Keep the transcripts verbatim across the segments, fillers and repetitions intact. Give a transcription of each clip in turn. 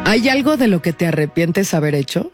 ¿Hay algo de lo que te arrepientes haber hecho?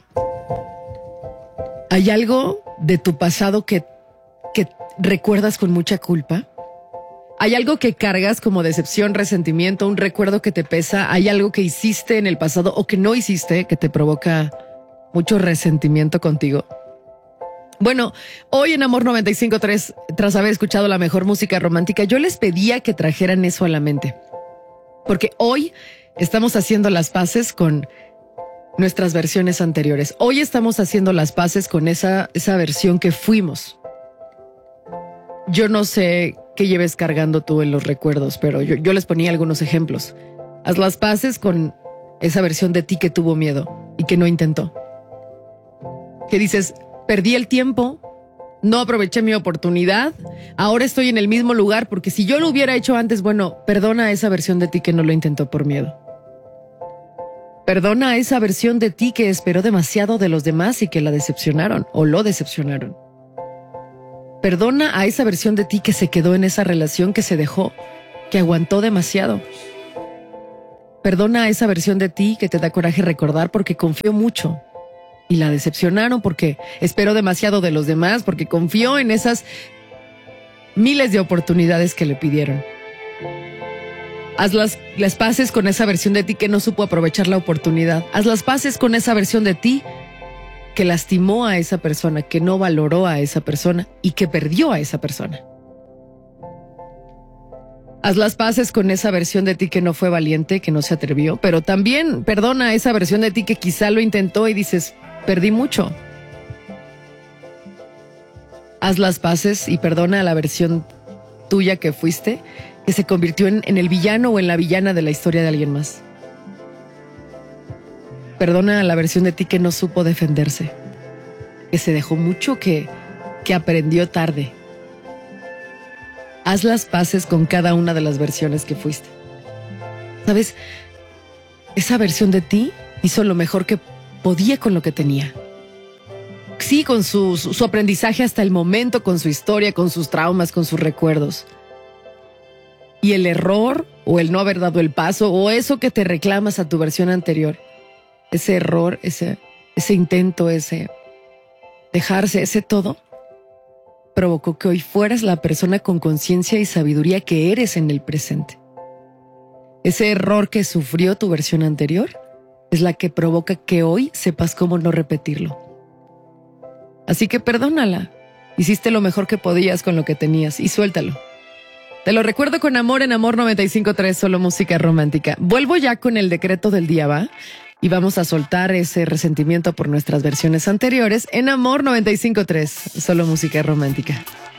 ¿Hay algo de tu pasado que, que recuerdas con mucha culpa? ¿Hay algo que cargas como decepción, resentimiento, un recuerdo que te pesa? ¿Hay algo que hiciste en el pasado o que no hiciste que te provoca mucho resentimiento contigo? Bueno, hoy en Amor noventa y cinco punto tres, tras haber escuchado la mejor música romántica, yo les pedía que trajeran eso a la mente. Porque hoy estamos haciendo las paces con nuestras versiones anteriores. Hoy estamos haciendo las paces con esa, esa versión que fuimos. Yo no sé qué lleves cargando tú en los recuerdos, pero yo, yo les ponía algunos ejemplos. Haz las paces con esa versión de ti que tuvo miedo y que no intentó. Que dices, perdí el tiempo, no aproveché mi oportunidad, ahora estoy en el mismo lugar porque si yo lo hubiera hecho antes, bueno, perdona a esa versión de ti que no lo intentó por miedo. Perdona a esa versión de ti que esperó demasiado de los demás y que la decepcionaron o lo decepcionaron. Perdona a esa versión de ti que se quedó en esa relación, que se dejó, que aguantó demasiado. Perdona a esa versión de ti que te da coraje recordar porque confió mucho y la decepcionaron, porque esperó demasiado de los demás, porque confió en esas miles de oportunidades que le pidieron. Haz las, las paces con esa versión de ti que no supo aprovechar la oportunidad. Haz las paces con esa versión de ti que lastimó a esa persona, que no valoró a esa persona y que perdió a esa persona. Haz las paces con esa versión de ti que no fue valiente, que no se atrevió, pero también perdona a esa versión de ti que quizá lo intentó y dices, perdí mucho. Haz las paces y perdona a la versión tuya que fuiste, que se convirtió en, en el villano o en la villana de la historia de alguien más. Perdona a la versión de ti que no supo defenderse, que se dejó mucho, que, que aprendió tarde. Haz las paces con cada una de las versiones que fuiste. ¿Sabes? Esa versión de ti hizo lo mejor que podía con lo que tenía. Sí, con su, su, su aprendizaje hasta el momento, con su historia, con sus traumas, con sus recuerdos. Y el error, o el no haber dado el paso, o eso que te reclamas a tu versión anterior, ese error, ese, ese intento, ese dejarse, ese todo, provocó que hoy fueras la persona con conciencia y sabiduría que eres en el presente. Ese error que sufrió tu versión anterior es la que provoca que hoy sepas cómo no repetirlo. Así que perdónala. Hiciste lo mejor que podías con lo que tenías y suéltalo. Te lo recuerdo con amor en Amor noventa y cinco punto tres, solo música romántica. Vuelvo ya con el decreto del día, ¿va? Y vamos a soltar ese resentimiento por nuestras versiones anteriores en Amor noventa y cinco punto tres, solo música romántica.